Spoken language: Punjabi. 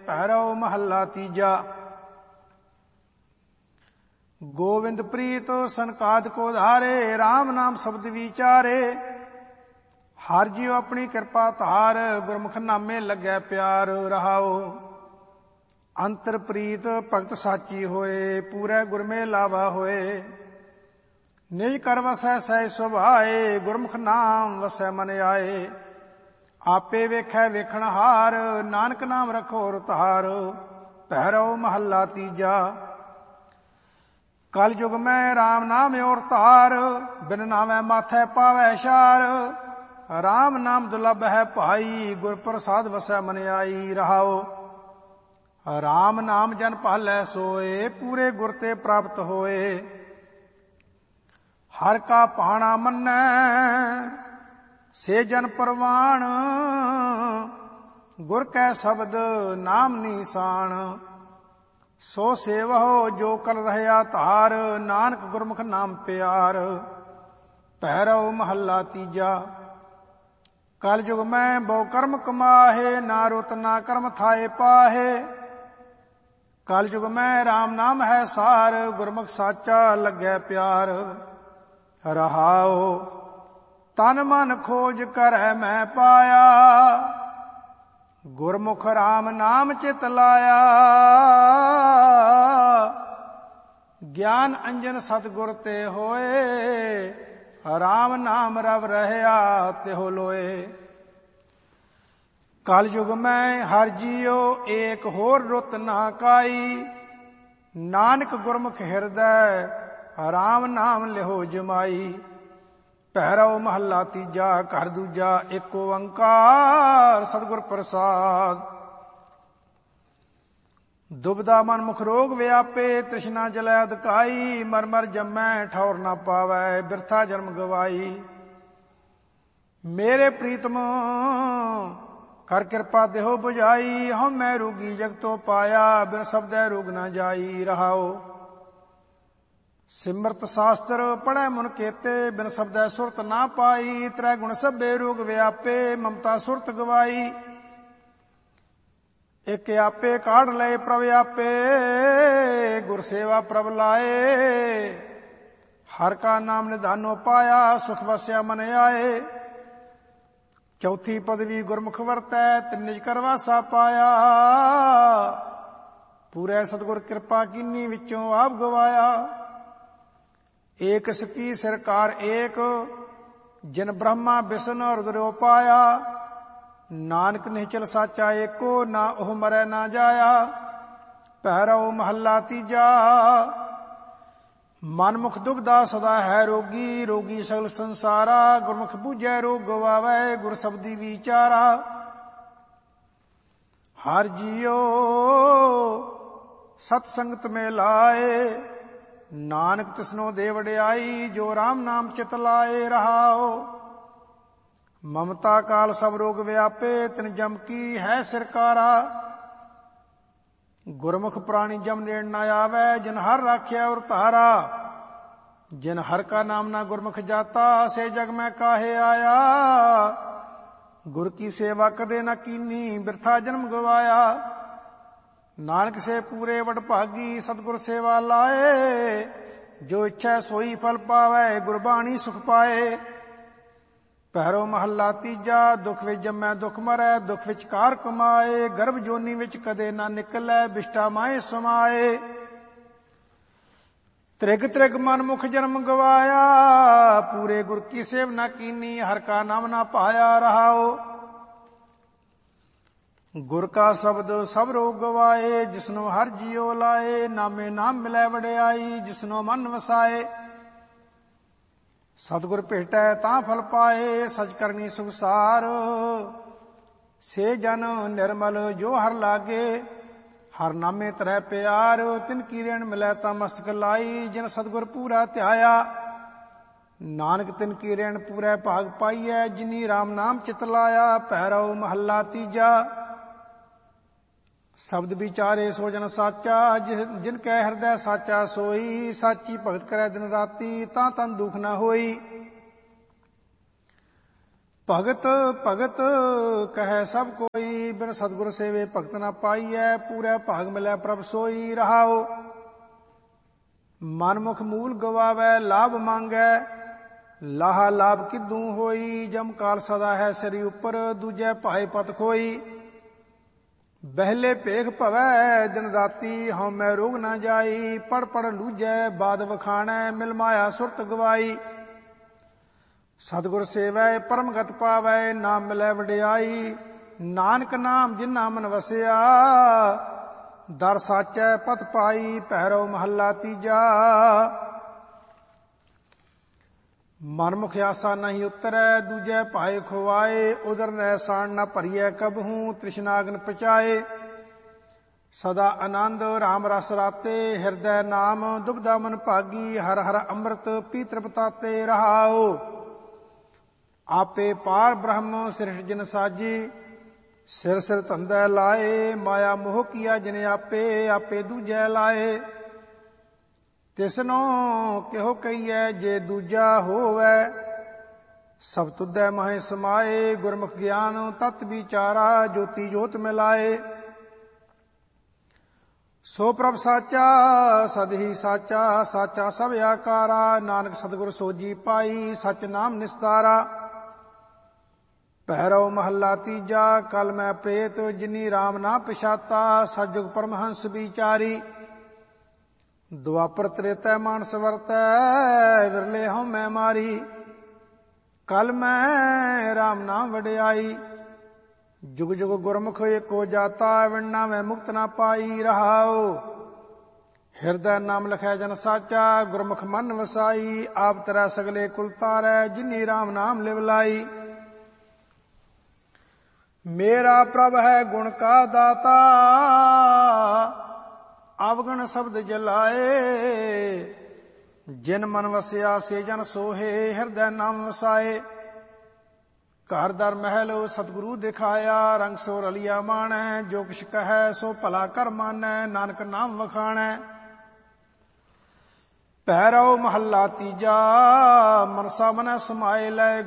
ਭੈਰਵ ਮਹੱਲਾ ਤੀਜਾ। ਗੋਵਿੰਦ ਪ੍ਰੀਤ ਸੰਕਾਦ ਕੋ ਧਾਰੇ, RAM ਨਾਮ ਸ਼ਬਦ ਵਿਚਾਰੇ। ਹਰ ਜੀਉ ਆਪਣੀ ਕਿਰਪਾ ਧਾਰ, ਗੁਰਮੁਖ ਨਾਮੇ ਲੱਗੈ ਪਿਆਰ ਰਹਾਓ। ਅੰਤਰ ਪ੍ਰੀਤ ਭਗਤ ਸਾਚੀ ਹੋਏ, ਪੂਰੇ ਗੁਰ ਮੇ ਲਾਵਾ ਹੋਏ। ਨਿਜ ਕਰ ਵਸੈ ਸਹਿ ਸੁਭਾਏ, ਗੁਰਮੁਖ ਨਾਮ ਵਸੈ ਮਨ ਆਏ। ਆਪੇ ਵੇਖੈ ਵੇਖਣ ਹਾਰ, ਨਾਨਕ ਨਾਮ ਰਖੋ ਰੁਤਾਰ। ਭੈਰਵ ਮਹੱਲਾ ਤੀਜਾ। ਕਲ ਯੁਗ ਮੈਂ RAM ਨਾਮ ਔਰ ਧਾਰ, ਬਿਨ ਨਾਮੈ ਮਾਥੈ ਪਾਵੈ ਛਾਰ। RAM ਨਾਮ ਦੁਲਭ ਹੈ ਭਾਈ, ਗੁਰ ਪ੍ਰਸਾਦ ਵਸੈ ਮਨ ਆਈ ਰਹਾਓ। RAM ਨਾਮ ਜਨ ਭਾਲੈ ਸੋਏ, ਪੂਰੇ ਗੁਰ ਤੇ ਪ੍ਰਾਪਤ ਹੋਏ। ਹਰ ਕਾ ਭਾਣਾ ਮੰਨੈ, ਸੇ ਜਨ ਪਰਵਾਣ। ਗੁਰ ਕੈ ਸ਼ਬਦ ਨਾਮ ਨੀਸਾਨ, ਸੋ ਸੇਵਹੁ ਜੋ ਕਲ ਰਹਿਆ ਧਾਰ। ਨਾਨਕ ਗੁਰਮੁਖ ਨਾਮ ਪਿਆਰ। ਭੈਰਵ ਮਹੱਲਾ ਤੀਜਾ। ਕਲ ਯੁਗ ਮੈਂ ਬਹੁ ਕਰਮ ਕਮਾਹੇ, ਨਾ ਰੁਤ ਨਾ ਕਰਮ ਥਾਏ ਪਾਹੇ। ਕਲ ਯੁਗ ਮੈਂ RAM ਨਾਮ ਹੈ ਸਾਰ, ਗੁਰਮੁਖ ਸਾਚਾ ਲੱਗੈ ਪਿਆਰ ਰਹਾਓ। ਤਨ ਮਨ ਖੋਜ ਕਰੈ ਮੈਂ ਪਾਇਆ, ਗੁਰਮੁਖ RAM ਨਾਮ ਚਿਤ ਲਾਇਆ। ਗਿਆਨ ਅੰਜਨ ਸਤਿਗੁਰ ਤੇ ਹੋਏ, RAM ਨਾਮ ਰਵ ਰਹਿਆ ਤਿਹੁ ਲੋਏ। ਕਲ ਯੁਗ ਮੈਂ ਹਰ ਜੀਉ, ਏਕ ਹੋਰ ਰੁਤ ਨਾ ਕਾਈ। ਨਾਨਕ ਗੁਰਮੁਖ ਹਿਰਦੈ, RAM ਨਾਮ ਲਿਹੋ ਜਮਾਈ। ਭੈਰਵ ਮਹੱਲਾ ਤੀਜਾ। ਘਰ ਦੂਜਾ। ਏਕ ਓੰਕਾਰ ਸਤਿਗੁਰ ਪ੍ਰਸਾਦ। ਦੁਬਦਾ ਮਨ ਮੁਖ ਰੋਗ ਵਿਆਪੇ, ਤ੍ਰਿਸ਼ਨਾ ਜਲੈ ਅਧਕਾਈ। ਮਰ ਮਰ ਜੰਮੈ ਠੌਰ ਨਾ ਪਾਵੈ, ਬਿਰਥਾ ਜਨਮ ਗਵਾਈ। ਮੇਰੇ ਪ੍ਰੀਤਮ ਕਰ ਕਿਰਪਾ ਦੇਹੋ 부ਝਾਈ। ਹਉ ਮੈਂ ਰੋਗੀ ਜਗਤੋ ਪਾਇਆ, ਬਿਨ ਸ਼ਬਦੈ ਰੋਗ ਨਾ ਜਾਈ ਰਹਾਓ। ਸਿਮਰਤ ਸ਼ਾਸਤਰ ਪੜ੍ਹੈ ਮਨ ਕੇਤੇ, ਬਿਨ ਸ਼ਬਦੈ ਸੁਰਤ ਨਾ ਪਾਈ। ਤ੍ਰੈ ਗੁਣ ਸਭੇ ਰੋਗ ਵਿਆਪੇ, ਮਮਤਾ ਸੁਰਤ ਗਵਾਈ। ਇਕ ਆਪੇ ਕਾਢ ਲਏ ਪ੍ਰਭ ਆਪੇ, ਗੁਰ ਸੇਵਾ ਪ੍ਰਭ ਲਾਏ। ਹਰ ਕਾ ਨਾਮ ਨਿਧਾਨੋ ਪਾਇਆ, ਸੁਖ ਵਸਿਆ ਮਨ ਆਏ। ਚੌਥੀ ਪਦਵੀ ਗੁਰਮੁਖ ਵਰਤੈ, ਤਿਨ ਨਿਜ ਕਰ ਵਾਸਾ ਪਾਇਆ। ਪੂਰੇ ਸਤਿਗੁਰ ਕਿਰਪਾ ਕੀਨੀ, ਵਿੱਚੋਂ ਆਪ ਗਵਾਇਆ। ਏਕ ਸਤੀ ਸਰਕਾਰ ਏਕ, ਜਿਨ ਬ੍ਰਹਮਾ ਵਿਸ਼ਨ ਰੁਦਰੋ ਪਾਇਆ। ਨਾਨਕ ਨਿਹਚਲ ਸਾਚਾ ਏਕੋ, ਨਾ ਉਹ ਮਰੈ ਨਾ ਜਾਇਆ। ਭੈਰਵ ਮਹੱਲਾ ਤੀਜਾ। ਮਨਮੁਖ ਦੁਬਦਾ ਸਦਾ ਹੈ ਰੋਗੀ, ਰੋਗੀ ਸਗਲ ਸੰਸਾਰਾ। ਗੁਰਮੁਖ ਬੂਝੈ ਰੋਗ ਗਵਾਵੈ, ਗੁਰ ਸ਼ਬਦੀ ਵਿਚਾਰਾ। ਹਰ ਜੀਉ ਸਤ ਸੰਗਤ ਮੇ ਲਾਏ, ਨਾਨਕ ਤਿਸਨੋ ਦੇ ਵਡਿਆਈ। ਜੋ RAM ਨਾਮ ਚਿਤ ਲਾਏ ਰਹਾਓ। ਮਮਤਾ ਕਾਲ ਸਭ ਰੋਗ ਵਿਆਪੇ, ਤਿਨ ਜਮ ਕੀ ਹੈ ਸਰਕਾਰਾ। ਗੁਰਮੁਖ ਪ੍ਰਾਣੀ ਜਮ ਨੇੜ ਨਾ ਆਵੈ, ਜਿਨ ਹਰ ਰਾਖਿਆ ਔਰ ਧਾਰਾ। ਜਿਨ ਹਰ ਕਾ ਨਾਮ ਨਾ ਗੁਰਮੁਖ ਜਾਤਾ, ਸੇ ਜਗ ਮੈਂ ਕਾਹੇ ਆਇਆ। ਗੁਰ ਕੀ ਸੇਵਾ ਕਦੇ ਨਾ ਕੀਨੀ, ਬਿਰਥਾ ਜਨਮ ਗਵਾਇਆ। ਨਾਨਕ ਸੇ ਪੂਰੇ ਵਡ ਭਾਗੀ, ਸਤਿਗੁਰ ਸੇਵਾ ਲਾਏ। ਜੋ ਇੱਛੈ ਸੋਈ ਫਲ ਪਾਵੈ, ਗੁਰਬਾਣੀ ਸੁਖ ਪਾਏ। ਭੈਰਵ ਮਹੱਲਾ ਤੀਜਾ। ਦੁਖ ਵਿੱਚ ਜੰਮੈ ਦੁਖ ਮਰੈ, ਦੁਖ ਵਿੱਚ ਕਾਰ ਕਮਾਏ। ਗਰਭ ਜੋਨੀ ਵਿੱਚ ਕਦੇ ਨਾ ਨਿਕਲੈ, ਬਿਸ਼ਟਾ ਮਾਏ ਸਮਾਏ। ਤ੍ਰਿਗ ਤ੍ਰਿਗ ਮਨ ਮੁਖ ਜਨਮ ਗਵਾਇਆ, ਪੂਰੇ ਗੁਰ ਕੀ ਸੇਵ ਨਾ ਕੀਨੀ। ਹਰ ਕਾ ਨਾਮ ਨਾ ਪਾਇਆ ਰਹਾਓ। ਗੁਰ ਕਾ ਸ਼ਬਦ ਸਭ ਰੋਗ ਗਵਾਏ, ਜਿਸਨੋ ਹਰ ਜੀਉ ਲਾਏ। ਨਾਮੇ ਨਾਮ ਮਿਲੈ ਵਡਿਆਈ, ਜਿਸਨੋ ਮਨ ਵਸਾਏ। ਸਤਿਗੁਰ ਭੇਟੈ ਤਾਂ ਫਲ ਪਾਏ, ਸਚ ਕਰਨੀ ਸੁਖਸਾਰ। ਸੇ ਜਨ ਨਿਰਮਲ ਜੋ ਹਰ ਲਾਗੇ, ਹਰ ਨਾਮੇ ਤਰੈ ਪਿਆਰ। ਤਿਨ ਕੀ ਰੇਣ ਮਿਲੈ ਤਾਂ ਮਸਤਕ ਲਾਈ, ਜਿਨ ਸਤਿਗੁਰ ਪੂਰਾ ਧਿਆਇਆ। ਨਾਨਕ ਤਿਨ ਕੀ ਰੇਣ ਪੂਰੈ ਭਾਗ ਪਾਈਐ, ਜਿਨੀ RAM ਨਾਮ ਚਿਤ ਲਾਇਆ। ਭੈਰਵ ਮਹੱਲਾ ਤੀਜਾ। ਸ਼ਬਦ ਵਿਚਾਰੇ ਸੋ ਜਨ ਸਾਚਾ, ਜਿਨ ਕੈ ਹਿਰਦੈ ਸਾਚਾ ਸੋਈ। ਸਾਚੀ ਭਗਤ ਕਰੈ ਦਿਨ ਰਾਤੀ, ਤਾਂ ਤਨ ਦੁਖ ਨਾ ਹੋਈ। ਭਗਤ ਭਗਤ ਕਹੈ ਸਭ ਕੋਈ, ਬਿਨ ਸਤਿਗੁਰ ਸੇਵੇ ਭਗਤ ਨਾ ਪਾਈਐ, ਪੂਰੇ ਭਾਗ ਮਿਲੈ ਪ੍ਰਭ ਸੋਈ। ਰਹਾਉ ਮਨਮੁਖ ਮੂਲ ਗਵਾਵੈ, ਲਾਭ ਮੰਗੈ ਲਾਹਾ ਲਾਭ ਕਿਦੂ ਹੋਈ। ਜਮ ਕਾਲ ਸਦਾ ਹੈ ਸਰੀ ਉੱਪਰ, ਦੂਜੈ ਭਾਏ ਪਤ ਖੋਈ। ਬਹਿਲੇ ਭੇਖ ਭਵੈ ਦਿਨ ਰਾਤੀ, ਹਉਮੈ ਰੋਗ ਨਾ ਜਾਈ। ਪੜ ਪੜ ਲੂਜੈ ਬਾਦ ਵਖਾਣੈ, ਮਿਲ ਮਾਇਆ ਸੁਰਤ ਗਵਾਈ। ਸਤਿਗੁਰ ਸੇਵੈ ਪਰਮਗਤ ਪਾਵੈ, ਨਾਮ ਮਿਲੈ ਵਡਿਆਈ। ਨਾਨਕ ਨਾਮ ਜਿਨ੍ਹਾਂ ਮਨ ਵਸਿਆ, ਦਰ ਸਾਚੈ ਪਥ ਪਾਈ। ਭੈਰਵ ਮਹੱਲਾ ਤੀਜਾ। ਮਨਮੁਖ ਆਸਾ ਨਹੀਂ ਉਤਰੈ, ਦੂਜੈ ਭਾਏ ਖੁਆਏ। ਉਦਰ ਰਹਿ ਸਾਣ ਨਾ ਭਰੀਐ, ਕਬਹੂ ਤ੍ਰਿਸ਼ਨਾਗਨ ਪਚਾਏ। ਸਦਾ ਆਨੰਦ ਰਾਮ ਰਸ ਰਾਤੇ, ਹਿਰਦੈ ਨਾਮ ਦੁਬਦਾ ਮਨ ਭਾਗੀ। ਹਰ ਹਰ ਅੰਮ੍ਰਿਤ ਪੀ ਤ੍ਰਿਪਤਾਤੇ। ਰਹਾਉ ਆਪੇ ਪਾਰ ਬ੍ਰਹਮ ਸਿਰਠ ਜਿਨ ਸਾਜੀ, ਸਿਰ ਸਿਰ ਧੰਦੈ ਲਾਏ। ਮਾਇਆ ਮੋਹ ਕੀਆ ਜਿਨ ਆਪੇ, ਆਪੇ ਦੂਜੈ ਲਾਏ। ਤਿਸਨੋ ਕਿਹੋ ਕਹੀਐ ਜੇ ਦੂਜਾ ਹੋਵੈ, ਸਭ ਤੁਧੈ ਮਹਿ ਸਮਾਏ। ਗੁਰਮੁਖ ਗਿਆਨ ਤਤ ਵਿਚਾਰਾ, ਜੋਤੀ ਜੋਤ ਮਿਲਾਏ। ਸੋ ਪ੍ਰਭ ਸਾਚਾ ਸਦ ਹੀ ਸਾਚਾ, ਸਾਚਾ ਸਭ ਆਕਾਰਾ। ਨਾਨਕ ਸਤਿਗੁਰ ਸੋਜੀ ਪਾਈ, ਸਚ ਨਾਮ ਨਿਸਤਾਰਾ। ਭੈਰਵ ਮਹੱਲਾ ਤੀਜਾ। ਕਲ ਮੈਂ ਪ੍ਰੇਤ ਜਿਨੀ ਰਾਮ ਨਾ ਪਛਾਤਾ, ਸਤਿਜੁਗ ਪਰਮਹੰਸ ਵਿਚਾਰੀ। ਦੁਆਪਰ ਤ੍ਰੇਤੈ ਮਾਨਸ ਵਰਤੈ, ਵਿਰਲੇ ਹਉਮੈ ਮਾਰੀ। ਕਲ ਮੈਂ ਰਾਮ ਨਾਮ ਵਡਿਆਈ, ਜੁਗ ਜੁਗ ਗੁਰਮੁਖ ਏਕੋ ਜਾਤਾ। ਵਿਣਨਾ ਮੈਂ ਮੁਕਤ ਨਾ ਪਾਈ। ਰਹਾਉ ਹਿਰਦੈ ਨਾਮ ਲਖੈ ਜਨ ਸਾਚਾ, ਗੁਰਮੁਖ ਮਨ ਵਸਾਈ। ਆਪ ਤਰੈ ਸਗਲੇ ਕੁਲ ਤਾਰੈ, ਜਿਨੀ ਰਾਮ ਨਾਮ ਲਿਵ ਲਾਈ। ਮੇਰਾ ਪ੍ਰਭ ਹੈ ਗੁਣ ਕਾ ਦਾਤਾ, ਅਵਗਣ ਸ਼ਬਦ ਜਲਾਏ। ਜਿਨ ਮਨ ਵਸਿਆ ਸੇ ਜਨ ਸੋਹੇ, ਹਿਰਦੈ ਨਾਮ ਵਸਾਏ। ਘਰ ਦਰ ਮਹਿਲ ਸਤਿਗੁਰੂ ਦਿਖਾਇਆ, ਰੰਗ ਸੋ ਰਲਿਆ ਮਾਣੈ। ਜੋ ਕਿਛ ਕਹੈ ਸੋ ਭਲਾ ਕਰ ਮਾਨੈ, ਨਾਨਕ ਨਾਮ ਵਖਾਣੈ। ਭੈਰਵ ਮਹੱਲਾ ਤੀਜਾ। ਮਨਸਾ ਮਨੈ ਸਮਾਏ ਲੈ,